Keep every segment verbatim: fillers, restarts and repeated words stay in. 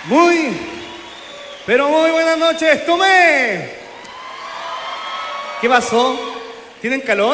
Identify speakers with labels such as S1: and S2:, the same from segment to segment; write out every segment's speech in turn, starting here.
S1: Muy, pero muy buenas noches, Tomé. ¿Qué pasó? ¿Tienen calor?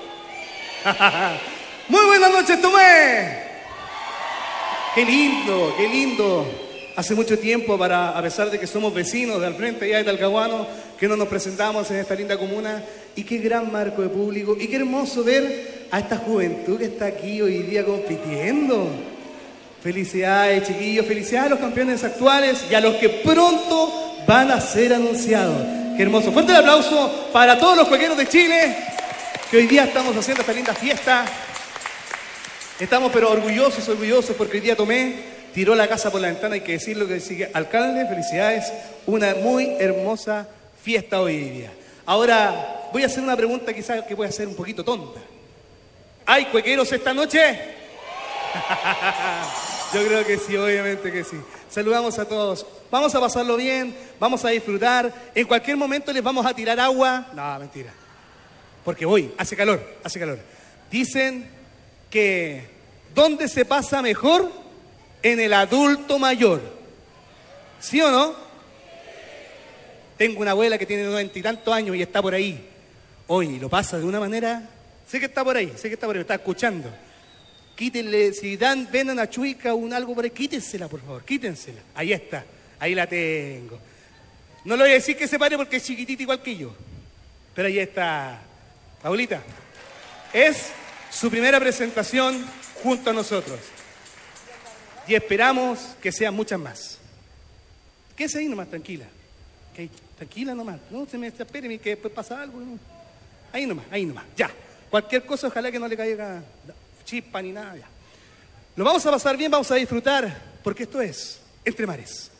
S1: Muy buenas noches, Tomé. Qué lindo, qué lindo. Hace mucho tiempo, para, a pesar de que somos vecinos de al frente allá de Talcahuano, que no nos presentamos en esta linda comuna. Y qué gran marco de público. Y qué hermoso ver a esta juventud que está aquí hoy día compitiendo. Felicidades, chiquillos. Felicidades a los campeones actuales y a los que pronto van a ser anunciados. Qué hermoso. Fuerte el aplauso para todos los cuequeros de Chile, que hoy día estamos haciendo esta linda fiesta. Estamos pero orgullosos, orgullosos, porque hoy día Tomé tiró la casa por la ventana. Hay que decirlo, que sigue alcalde. Felicidades. Una muy hermosa fiesta hoy día. Ahora voy a hacer una pregunta quizás que pueda ser un poquito tonta. ¿Hay cuequeros esta noche? Yo creo que sí, obviamente que sí. Saludamos a todos. Vamos a pasarlo bien, vamos a disfrutar. En cualquier momento les vamos a tirar agua. No, mentira. Porque hoy hace calor, hace calor. Dicen que ¿dónde se pasa mejor? En el adulto mayor. ¿Sí o no? Tengo una abuela que tiene noventa y tantos años y está por ahí. Hoy lo pasa de una manera. Sé que está por ahí, sé que está por ahí, me está escuchando. Quítenle, si dan, ven una chuica o un algo por ahí, quítensela, por favor, quítensela. Ahí está, ahí la tengo. No le voy a decir que se pare porque es chiquitita igual que yo. Pero ahí está. Paulita, es su primera presentación junto a nosotros. Y esperamos que sean muchas más. Quédese ahí nomás, tranquila. Okay, tranquila nomás. No se me espere que después pasa algo. ¿No? Ahí nomás, ahí nomás. Ya. Cualquier cosa, ojalá que no le caiga chispa ni nada. Ya. Lo vamos a pasar bien, vamos a disfrutar, porque esto es Entre Mares.